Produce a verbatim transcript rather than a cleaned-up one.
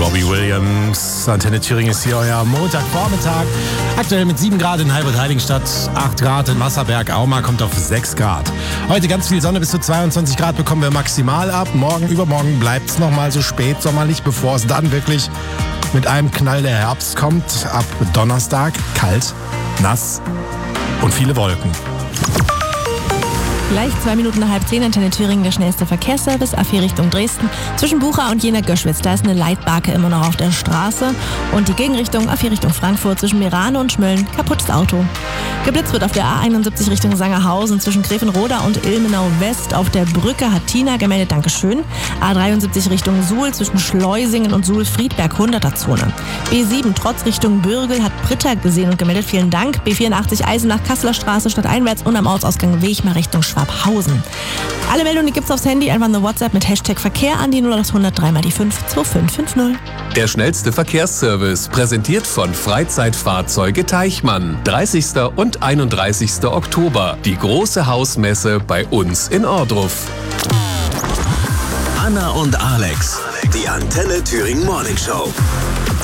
Robbie Williams. Antenne Thüringen ist hier euer Montagvormittag. Aktuell mit sieben Grad in Heilbronn-Heiligenstadt, acht Grad in Wasserberg. Auma kommt auf sechs Grad. Heute ganz viel Sonne, bis zu zweiundzwanzig Grad bekommen wir maximal ab. Morgen, übermorgen bleibt es nochmal so spät sommerlich, bevor es dann wirklich mit einem Knall der Herbst kommt. Ab Donnerstag kalt, nass und viele Wolken. Gleich zwei Minuten nach halb zehn, Antenne Thüringen, der schnellste Verkehrsservice, A vier Richtung Dresden. Zwischen Bucha und Jena-Göschwitz, da ist eine Leitbarke immer noch auf der Straße. Und die Gegenrichtung, A vier Richtung Frankfurt, zwischen Merane und Schmölln, kaputtes Auto. Geblitzt wird auf der A einundsiebzig Richtung Sangerhausen, zwischen Grevenroda und Ilmenau West. Auf der Brücke hat Tina gemeldet, Dankeschön. A dreiundsiebzig Richtung Suhl, zwischen Schleusingen und Suhl-Friedberg, hunderter-Zone. B sieben, trotz Richtung Bürgel, hat Britta gesehen und gemeldet, vielen Dank. B vierundachtzig, Eisenach, Kasseler Straße, stadteinwärts und am Ortsausgang Wegmar Richtung Schwabhausen. Alle Meldungen gibt's aufs Handy, einfach eine WhatsApp mit Hashtag Verkehr an die null acht hundert drei mal die fünf zwei fünf fünf null. Der schnellste Verkehrsservice, präsentiert von Freizeitfahrzeuge Teichmann. dreißigster und einunddreißigster Oktober. Die große Hausmesse bei uns in Ohrdruf. Anna und Alex, die Antenne Thüringen Morning Show.